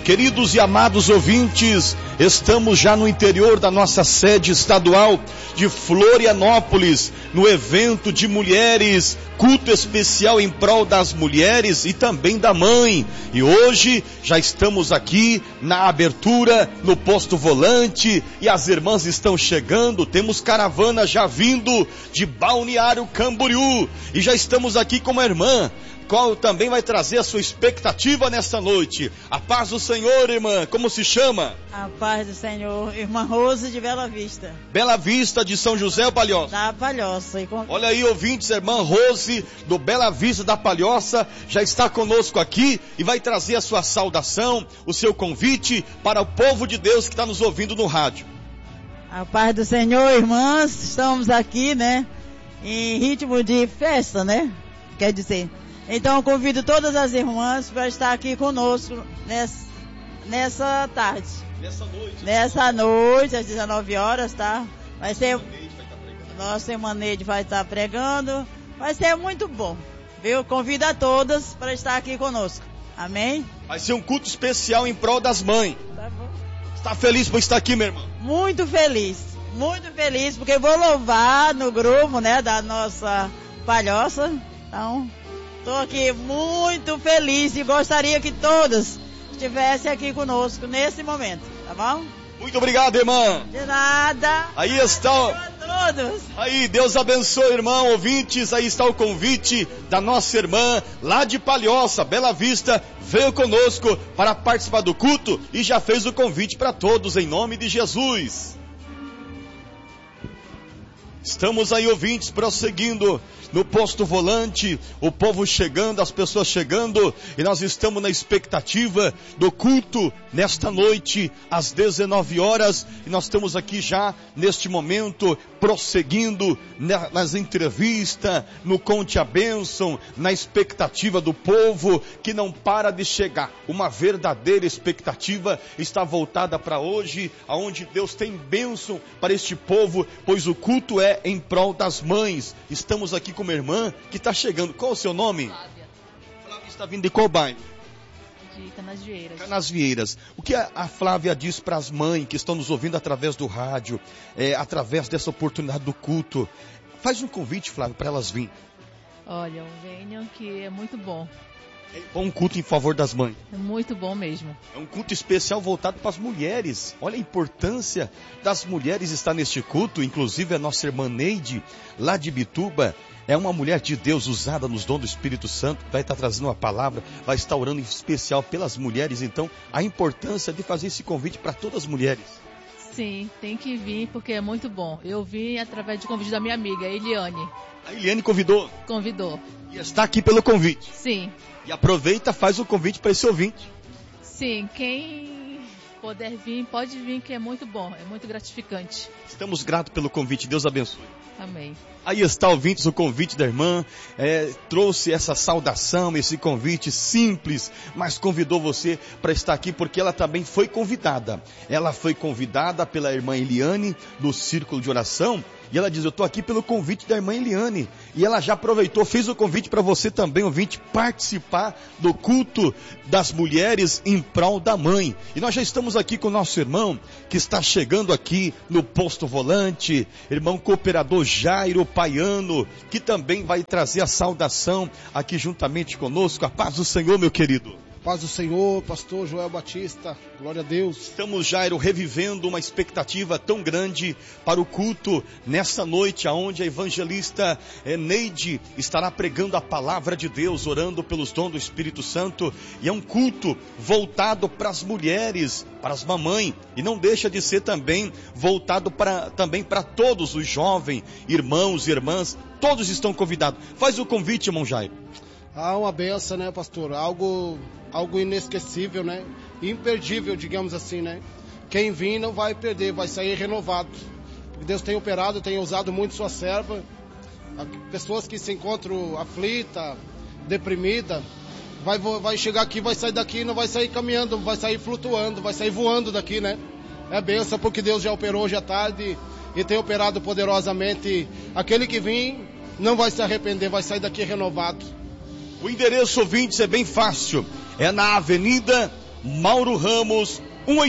Queridos e amados ouvintes, estamos já no interior da nossa sede estadual de Florianópolis, no evento de mulheres, culto especial em prol das mulheres e também da mãe. E hoje já estamos aqui na abertura, no posto volante, e as irmãs estão chegando. Temos caravana já vindo de Balneário Camboriú, e já estamos aqui com uma irmã, qual também vai trazer a sua expectativa nesta noite. A paz do Senhor, irmã, como se chama? A paz do Senhor, irmã Rose de Bela Vista. Bela Vista de São José ou Palhoça? Da Palhoça. Olha aí, ouvintes, a irmã Rose do Bela Vista da Palhoça já está conosco aqui e vai trazer a sua saudação, o seu convite para o povo de Deus que está nos ouvindo no rádio. A paz do Senhor, irmãs, estamos aqui, né, em ritmo de festa, né, quer dizer... Então eu convido todas as irmãs para estar aqui conosco nessa tarde. Nessa noite, às 19 horas, tá? Vai ser... Nosso Emaneide vai estar pregando. Vai ser muito bom, viu? Convido a todas para estar aqui conosco. Amém? Vai ser um culto especial em prol das mães. Tá bom. Está feliz por estar aqui, minha irmã? Muito feliz, porque vou louvar no grupo, né, da nossa Palhoça. Então... estou aqui muito feliz e gostaria que todas estivessem aqui conosco nesse momento, tá bom? Muito obrigado, irmã. De nada. Aí está. A todos. Aí, Deus abençoe, irmão, ouvintes. Aí está o convite da nossa irmã lá de Palhoça, Bela Vista. Veio conosco para participar do culto e já fez o convite para todos em nome de Jesus. Estamos aí, ouvintes, prosseguindo no posto volante, o povo chegando, as pessoas chegando, e nós estamos na expectativa do culto nesta noite, às 19 horas, e nós estamos aqui já, neste momento, prosseguindo nas entrevistas, no Conte a Bênção, na expectativa do povo, que não para de chegar. Uma verdadeira expectativa está voltada para hoje, aonde Deus tem bênção para este povo, pois o culto é em prol das mães. Estamos aqui com uma irmã que está chegando. Qual o seu nome? Flávia. Flávia está vindo de qual bairro? De Canasvieiras. Canasvieiras. O que a Flávia diz para as mães que estão nos ouvindo através do rádio, através dessa oportunidade do culto? Faz um convite, Flávia, para elas virem. Olha, venham que é muito bom. É um culto em favor das mães. É muito bom mesmo. É um culto especial voltado para as mulheres. Olha a importância das mulheres estar neste culto. Inclusive a nossa irmã Neide, lá de Bituba, é uma mulher de Deus usada nos dons do Espírito Santo. Vai estar trazendo uma palavra, vai estar orando em especial pelas mulheres. Então, a importância de fazer esse convite para todas as mulheres. Sim, tem que vir porque é muito bom. Eu vim através de convite da minha amiga, Eliane. A Eliane convidou? Convidou. E está aqui pelo convite? Sim. E aproveita, faz o convite para esse ouvinte. Sim, quem puder vir, pode vir, que é muito bom, é muito gratificante. Estamos gratos pelo convite, Deus abençoe. Amém. Aí está, ouvintes, o convite da irmã, trouxe essa saudação, esse convite simples, mas convidou você para estar aqui porque ela também foi convidada. Ela foi convidada pela irmã Eliane, do Círculo de Oração, e ela diz, eu estou aqui pelo convite da irmã Eliane. E ela já aproveitou, fez o convite para você também, ouvinte, participar do culto das mulheres em prol da mãe. E nós já estamos aqui com o nosso irmão, que está chegando aqui no posto volante, irmão cooperador Jairo Paiano, que também vai trazer a saudação aqui juntamente conosco. A paz do Senhor, meu querido. Paz do Senhor, pastor Joel Batista, glória a Deus. Estamos, Jairo, revivendo uma expectativa tão grande para o culto nessa noite, aonde a evangelista Neide estará pregando a palavra de Deus, orando pelos dons do Espírito Santo, e é um culto voltado para as mulheres, para as mamães, e não deixa de ser também voltado também para todos os jovens, irmãos e irmãs, todos estão convidados. Faz o convite, irmão Jairo. Uma benção, né, pastor? Algo inesquecível, né? Imperdível, digamos assim, né? Quem vir não vai perder, vai sair renovado. Porque Deus tem operado, tem usado muito sua serva. Pessoas que se encontram aflita, deprimida, vai chegar aqui, vai sair daqui, não vai sair caminhando, vai sair flutuando, vai sair voando daqui, né? É benção porque Deus já operou hoje à tarde e tem operado poderosamente. Aquele que vir não vai se arrepender, vai sair daqui renovado. O endereço, ouvintes, é bem fácil. É na Avenida Mauro Ramos,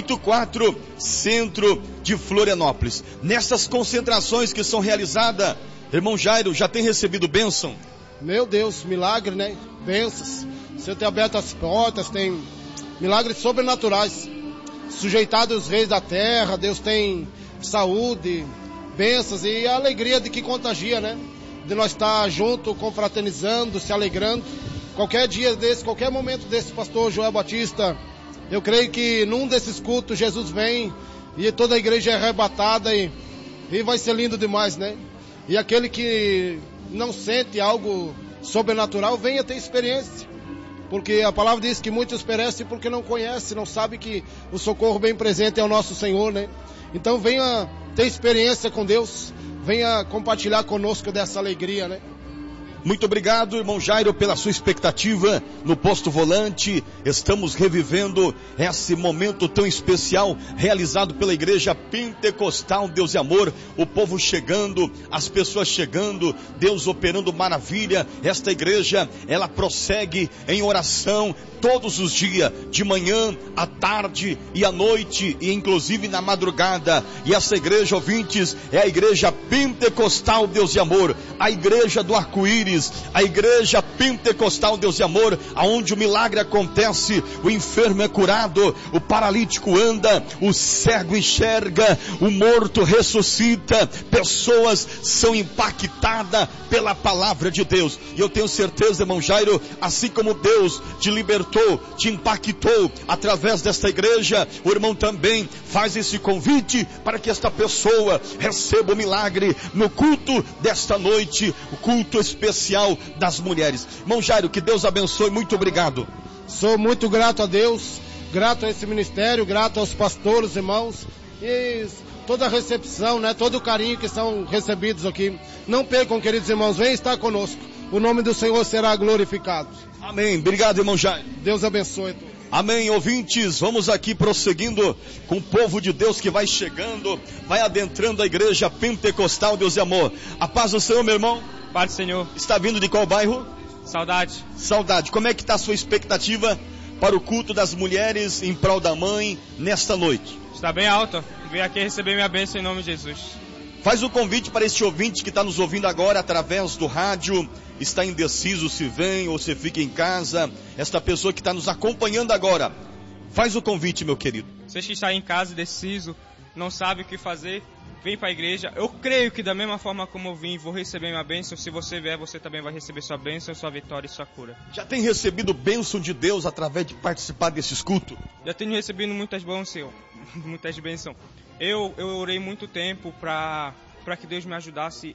184, centro de Florianópolis. Nessas concentrações que são realizadas, irmão Jairo, já tem recebido bênção? Meu Deus, milagre, né? Bênçãos. O Senhor tem aberto as portas, tem milagres sobrenaturais. Sujeitado os reis da terra, Deus tem saúde, bênçãos e a alegria de que contagia, né? De nós estar junto, confraternizando, se alegrando. Qualquer dia desse, qualquer momento desse, pastor Joel Batista, eu creio que num desses cultos Jesus vem e toda a igreja é arrebatada e vai ser lindo demais, né? E aquele que não sente algo sobrenatural, venha ter experiência. Porque a palavra diz que muitos perecem porque não conhecem, não sabem que o socorro bem presente é o nosso Senhor, né? Então venha ter experiência com Deus, venha compartilhar conosco dessa alegria, né? Muito obrigado, irmão Jairo, pela sua expectativa no Posto Volante. Estamos revivendo esse momento tão especial realizado pela Igreja Pentecostal Deus e Amor. O povo chegando, as pessoas chegando, Deus operando maravilha. Esta igreja, ela prossegue em oração todos os dias, de manhã, à tarde e à noite, e inclusive na madrugada. E essa igreja, ouvintes, é a Igreja Pentecostal Deus e Amor, a igreja do arco-íris, a Igreja Pentecostal Deus e Amor, aonde o milagre acontece, o enfermo é curado, o paralítico anda, o cego enxerga, o morto ressuscita, pessoas são impactadas pela palavra de Deus. E eu tenho certeza, irmão Jairo, assim como Deus te libertou, te impactou através desta igreja, o irmão também faz esse convite para que esta pessoa receba o milagre no culto desta noite, o culto especial das mulheres. Irmão Jairo, que Deus abençoe, muito obrigado. Sou muito grato a Deus, grato a esse ministério, grato aos pastores, irmãos, e toda a recepção, né, todo o carinho que são recebidos aqui. Não percam, queridos irmãos, venham estar conosco. O nome do Senhor será glorificado. Amém. Obrigado, irmão Jairo. Deus abençoe. Amém, ouvintes. Vamos aqui prosseguindo com o povo de Deus que vai chegando, vai adentrando a Igreja Pentecostal Deus e Amor. A paz do Senhor, meu irmão. Paz do Senhor. Está vindo de qual bairro? Saudade. Saudade. Como é que está a sua expectativa para o culto das mulheres em prol da mãe nesta noite? Está bem alta. Vim aqui receber minha bênção em nome de Jesus. Faz um convite para este ouvinte que está nos ouvindo agora através do rádio, está indeciso se vem ou se fica em casa. Esta pessoa que está nos acompanhando agora, faz o convite, meu querido. Você que está em casa indeciso, não sabe o que fazer, vem para a igreja. Eu creio que da mesma forma como eu vim, vou receber minha bênção. Se você vier, você também vai receber sua bênção, sua vitória e sua cura. Já tem recebido bênção de Deus através de participar desses cultos? Já tenho recebido muitas bênçãos, Senhor. Muitas bênçãos. Eu orei muito tempo para que Deus me ajudasse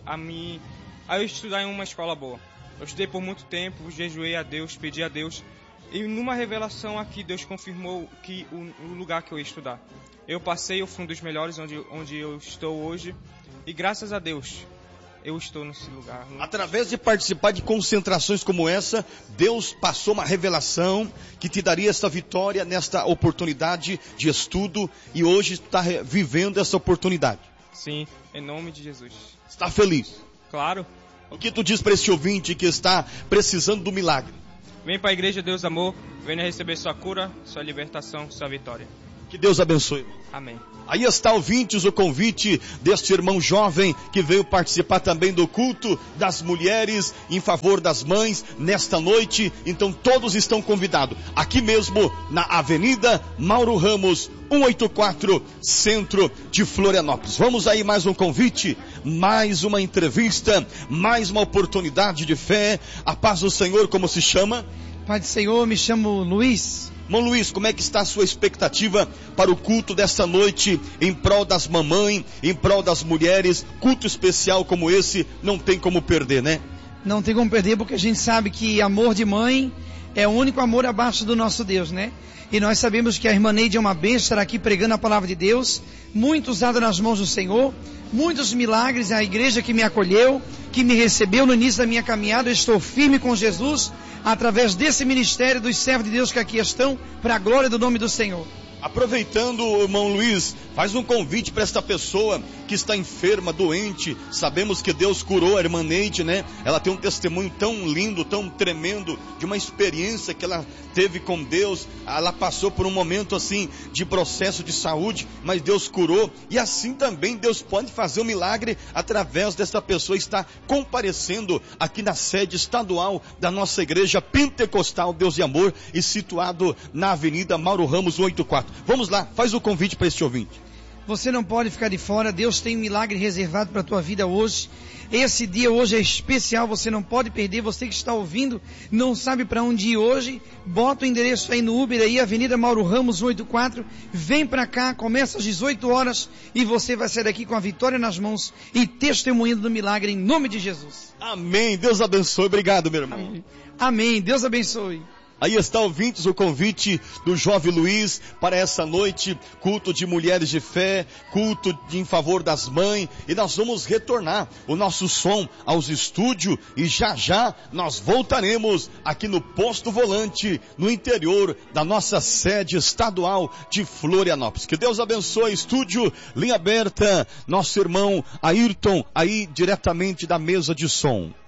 a eu estudar em uma escola boa. Eu estudei por muito tempo, jejuei a Deus, pedi a Deus. E numa revelação aqui, Deus confirmou que o lugar que eu ia estudar. Eu passei, eu fui um dos melhores onde eu estou hoje. E graças a Deus, eu estou nesse lugar. Através de participar de concentrações como essa, Deus passou uma revelação que te daria esta vitória nesta oportunidade de estudo. E hoje está vivendo essa oportunidade. Sim, em nome de Jesus. Está feliz? Claro. O que tu diz para esse ouvinte que está precisando do milagre? Vem para a Igreja Deus Amor, venha receber sua cura, sua libertação, sua vitória. Que Deus abençoe. Amém. Aí está, ouvintes, o convite deste irmão jovem que veio participar também do culto das mulheres em favor das mães nesta noite. Então todos estão convidados. Aqui mesmo na Avenida Mauro Ramos, 184, centro de Florianópolis. Vamos aí mais um convite, mais uma entrevista, mais uma oportunidade de fé. A paz do Senhor, como se chama? Pai do Senhor, me chamo Luiz. Irmão Luiz, como é que está a sua expectativa para o culto desta noite em prol das mamães, em prol das mulheres? Culto especial como esse não tem como perder, né? Não tem como perder, porque a gente sabe que amor de mãe é o único amor abaixo do nosso Deus, né? E nós sabemos que a irmã Neide é uma bênção, estará aqui pregando a palavra de Deus, muito usada nas mãos do Senhor, muitos milagres. A igreja que me acolheu, que me recebeu no início da minha caminhada, eu estou firme com Jesus, através desse ministério dos servos de Deus que aqui estão, para a glória do nome do Senhor. Aproveitando, irmão Luiz, faz um convite para esta pessoa que está enferma, doente. Sabemos que Deus curou a irmã Neide, né? Ela tem um testemunho tão lindo, tão tremendo, de uma experiência que ela teve com Deus. Ela passou por um momento assim de processo de saúde, mas Deus curou. E assim também Deus pode fazer um milagre através dessa pessoa estar comparecendo aqui na sede estadual da nossa igreja pentecostal Deus de Amor, e situado na Avenida Mauro Ramos 184. Vamos lá, faz o convite para este ouvinte. Você não pode ficar de fora. Deus tem um milagre reservado para a tua vida hoje. Esse dia hoje é especial, você não pode perder. Você que está ouvindo, não sabe para onde ir hoje, bota o endereço aí no Uber aí, Avenida Mauro Ramos 184, vem para cá, começa às 18 horas e você vai sair daqui com a vitória nas mãos e testemunhando do milagre em nome de Jesus. Amém, Deus abençoe, obrigado meu irmão. Amém, Amém. Deus abençoe. Aí está, ouvintes, o convite do Jovem Luiz para essa noite, culto de mulheres de fé, culto em favor das mães, e nós vamos retornar o nosso som aos estúdios, e já já nós voltaremos aqui no Posto Volante, no interior da nossa sede estadual de Florianópolis. Que Deus abençoe, estúdio, linha aberta, nosso irmão Ayrton, aí diretamente da mesa de som.